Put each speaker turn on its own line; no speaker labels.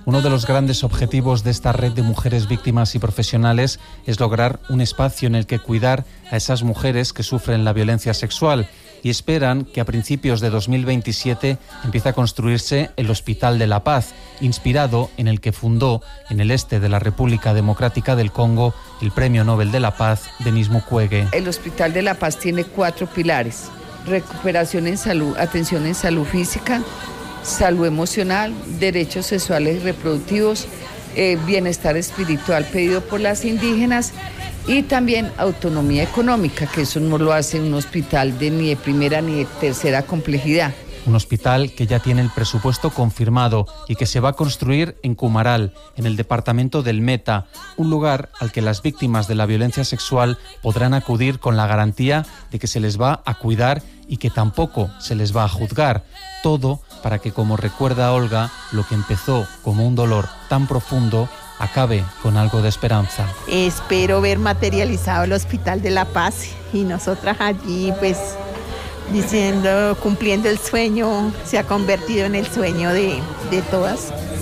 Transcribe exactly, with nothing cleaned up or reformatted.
Uno de los grandes objetivos de esta red de mujeres víctimas y profesionales es lograr un espacio en el que cuidar a esas mujeres que sufren la violencia sexual y esperan que a principios de dos mil veintisiete empiece a construirse el Hospital de la Paz, inspirado en el que fundó en el este de la República Democrática del Congo el Premio Nobel de la Paz Denis Mukwege.
El Hospital de la Paz tiene cuatro pilares: recuperación en salud, atención en salud física, salud emocional, derechos sexuales y reproductivos, eh, bienestar espiritual pedido por las indígenas y también autonomía económica, que eso no lo hace un hospital de ni de primera ni de tercera complejidad.
Un hospital que ya tiene el presupuesto confirmado y que se va a construir en Cumaral, en el departamento del Meta, un lugar al que las víctimas de la violencia sexual podrán acudir con la garantía de que se les va a cuidar y que tampoco se les va a juzgar. Todo para que, como recuerda Olga, lo que empezó como un dolor tan profundo acabe con algo de esperanza.
Espero ver materializado el Hospital de la Paz y nosotras allí pues diciendo, cumpliendo el sueño, se ha convertido en el sueño de, de todas.